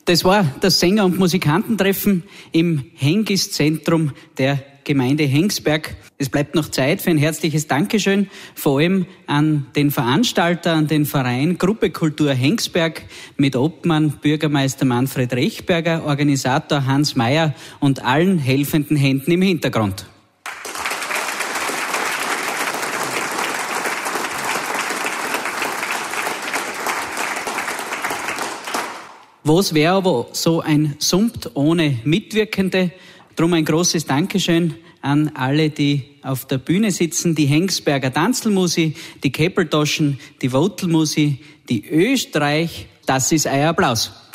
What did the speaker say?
Das war das Sänger- und Musikantentreffen im Hengist-Zentrum der Gemeinde Hengsberg. Es bleibt noch Zeit für ein herzliches Dankeschön, vor allem an den Veranstalter, an den Verein Gruppe Kultur Hengsberg mit Obmann Bürgermeister Manfred Rechberger, Organisator Hans Mayer und allen helfenden Händen im Hintergrund. Was wäre aber so ein Summt ohne Mitwirkende? Drum ein großes Dankeschön an alle, die auf der Bühne sitzen, die Hengsberger Tanzelmusi, die Keppeltaschen, die Votelmusi, die Österreich. Das ist euer Applaus.